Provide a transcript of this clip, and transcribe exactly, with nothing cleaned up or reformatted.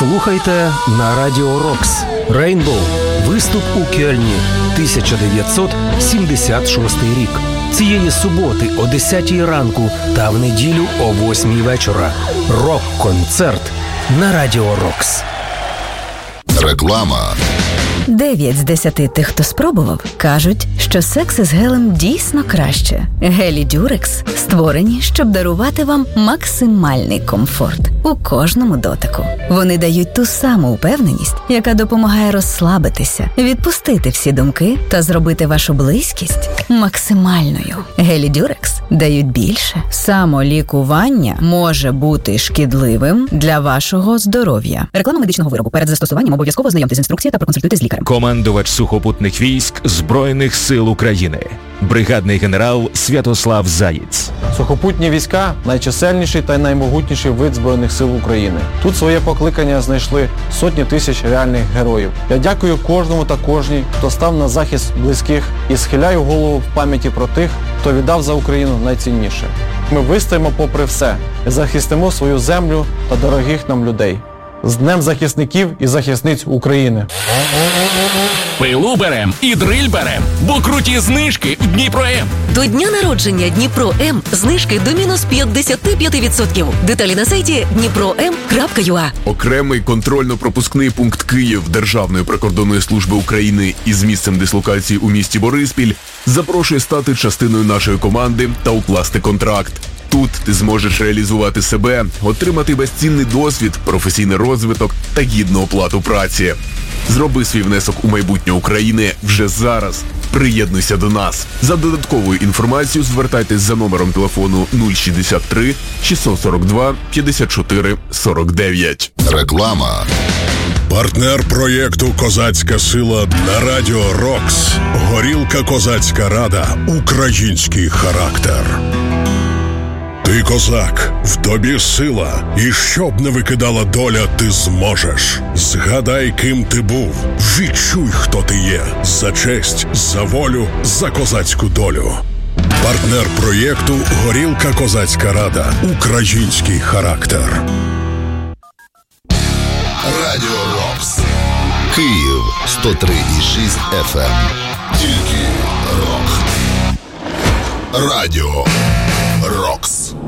Слухайте на Радіо Рокс. Рейнбоу. Виступ у Кельні. тисяча дев'ятсот сімдесят шостий рік. Цієї суботи о десятій ранку та в неділю о восьмій вечора. Рок-концерт на Радіо Рокс. Реклама. Дев'ять з десяти тих, хто спробував, кажуть, що секс із гелем дійсно краще. Гелі Дюрекс створені, щоб дарувати вам максимальний комфорт у кожному дотику. Вони дають ту саму впевненість, яка допомагає розслабитися, відпустити всі думки та зробити вашу близькість максимальною. Гелі Дюрекс дають більше. Самолікування може бути шкідливим для вашого здоров'я. Реклама медичного виробу. Перед застосуванням обов'язково ознайомтесь з інструкцією та проконсультуйтесь з лікарем. Командувач сухопутних військ Збройних сил України. Бригадний генерал Святослав Заєць. Сухопутні війська – найчисельніший та наймогутніший вид Збройних сил України. Тут своє покликання знайшли сотні тисяч реальних героїв. Я дякую кожному та кожній, хто став на захист близьких, і схиляю голову в пам'яті про тих, хто віддав за Україну найцінніше. Ми вистоїмо попри все і захистимо свою землю та дорогих нам людей. З Днем захисників і захисниць України! Пилу берем і дриль берем, бо круті знижки в Дніпро-М. До дня народження Дніпро-М знижки до мінус п'ятдесят п'ять відсотків. Деталі на сайті дніпро ем крапка ю а. Окремий контрольно-пропускний пункт Київ Державної прикордонної служби України із місцем дислокації у місті Бориспіль запрошує стати частиною нашої команди та укласти контракт. Тут ти зможеш реалізувати себе, отримати безцінний досвід, професійний розвиток та гідну оплату праці. Зроби свій внесок у майбутнє України вже зараз. Приєднуйся до нас. За додатковою інформацією звертайтесь за номером телефону нуль шістдесят три шістсот сорок два п'ятдесят чотири сорок дев'ять. Реклама. Партнер проєкту «Козацька сила» на Радіо Рокс. Горілка «Козацька рада». Український характер. Ти козак, в тобі сила, і щоб не викидала доля, ти зможеш. Згадай, ким ти був, відчуй, хто ти є. За честь, за волю, за козацьку долю. Партнер проєкту «Горілка «Козацька рада». Український характер. Радіо Рокс. Київ сто три і шість еф ем. Тільки рок. Радіо Рокс.